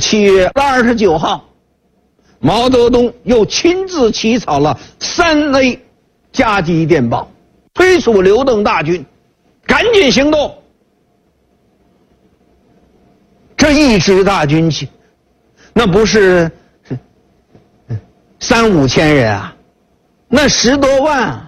7月29号，毛泽东又亲自起草了3A 加急电报，催促刘邓大军赶紧行动。这一支大军那不是3、5千人啊，那10多万啊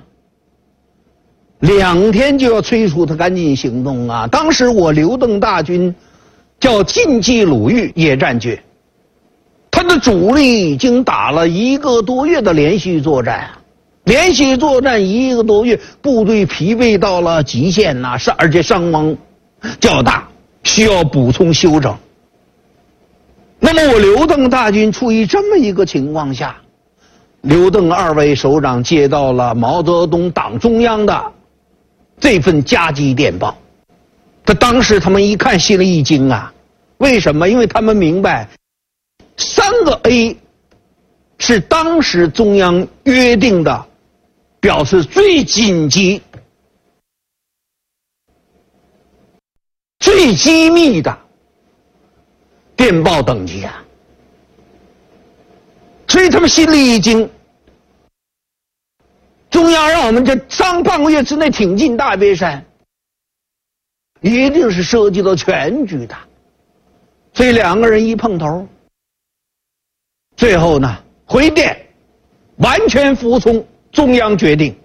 ，2天就要催促他赶紧行动啊！当时我刘邓大军叫晋冀鲁豫野战军，他的主力已经打了1个多月的连续作战，连续作战1个多月，部队疲惫到了极限呐，而且伤亡较大，需要补充休整。那么我刘邓大军处于这么一个情况下，刘邓2位首长接到了毛泽东党中央的这份加急电报，当时他们一看心里一惊啊！为什么？因为他们明白3个 A 是当时中央约定的，表示最紧急、最机密的电报等级啊！所以他们心里一惊。中央让我们这半个月之内挺进大别山，一定是涉及到全局的，所以2个人一碰头，最后呢回电，完全服从中央决定。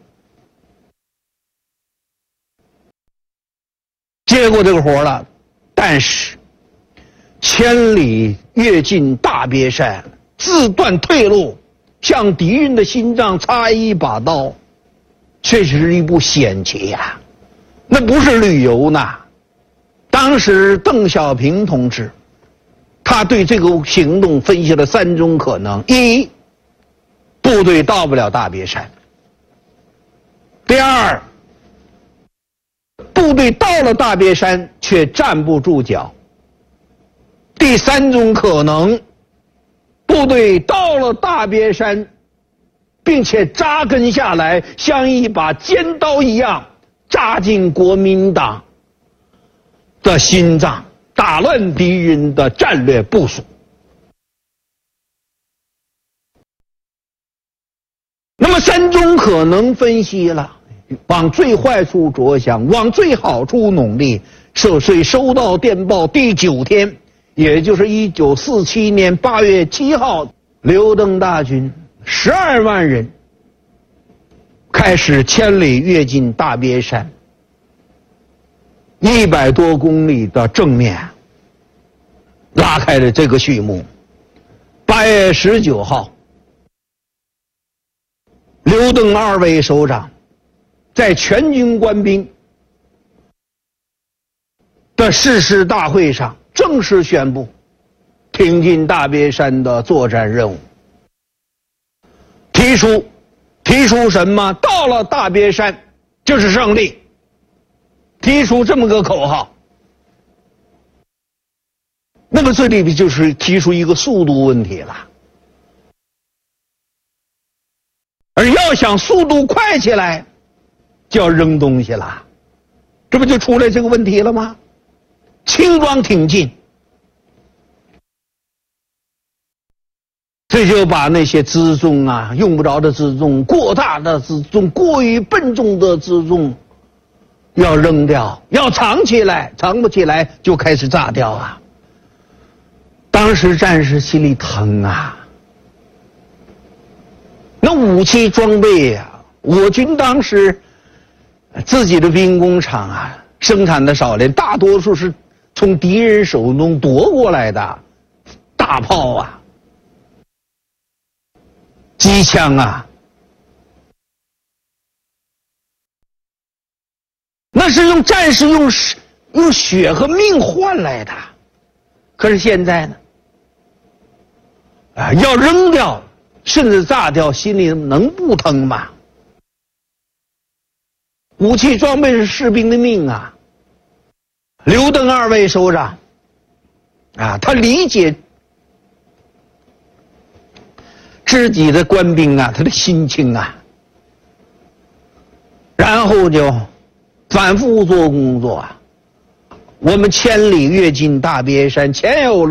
接过这个活了，但是千里跃进大别山，自断退路，向敌人的心脏插一把刀，确实是一步险棋呀，那不是旅游呢。当时邓小平同志，他对这个行动分析了3种可能：一，部队到不了大别山；第二，部队到了大别山却站不住脚；第3种可能，部队到了大别山，并且扎根下来，像一把尖刀一样扎进国民党的心脏，打乱敌人的战略部署。那么3种可能分析了，往最坏处着想，往最好处努力。所以收到电报第9天，也就是1947年8月7号，刘邓大军12万人开始千里跃进大别山，100多公里的正面拉开了这个序幕。8月19号，刘邓2位首长在全军官兵的誓师大会上正式宣布挺进大别山的作战任务，提出什么？到了大别山就是胜利，提出这么个口号。那么这里就是提出一个速度问题了，而要想速度快起来，就要扔东西了，这不就出来这个问题了吗？轻装挺进，这就把那些辎重啊，用不着的辎重、过大的辎重、过于笨重的辎重要扔掉，要藏起来，藏不起来就开始炸掉啊！当时战士心里疼啊！那武器装备啊，我军当时自己的兵工厂啊，生产的少了，大多数是从敌人手中夺过来的大炮啊、机枪啊，那是用战士用血和命换来的。可是现在呢，要扔掉甚至炸掉，心里能不疼吗？武器装备是士兵的命啊！刘邓2位首长啊，他理解自己的官兵啊，他的心情啊，然后就反复做工作啊。我们千里跃进大别山，前有